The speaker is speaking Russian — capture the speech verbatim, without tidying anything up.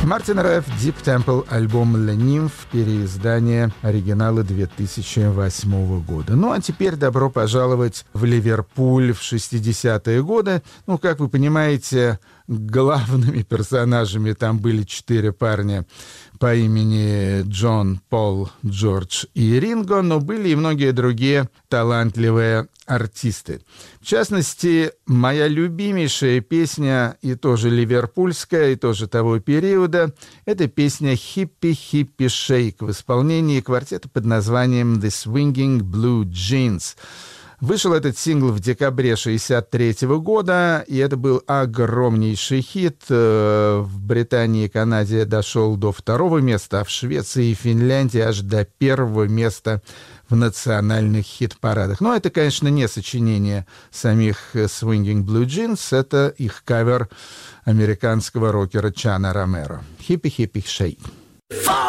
Мартин Реф, Deep Temple, альбом «Le Nymph», переиздание оригинала две тысячи восьмого года. Ну, а теперь добро пожаловать в Ливерпуль в шестидесятые годы. Ну, как вы понимаете, главными персонажами там были четыре парня по имени Джон, Пол, Джордж и Ринго, но были и многие другие талантливые артисты. В частности, моя любимейшая песня, и тоже ливерпульская, и тоже того периода, это песня «Hippie Hippie Shake» в исполнении квартета под названием «The Swinging Blue Jeans». Вышел этот сингл в декабре шестьдесят третьего года, и это был огромнейший хит. В Британии и Канаде дошел до второго места, а в Швеции и Финляндии аж до первого места в национальных хит-парадах. Но это, конечно, не сочинение самих Swinging Blue Jeans, это их кавер американского рокера Чана Ромеро. «Hippie Hippie Shake».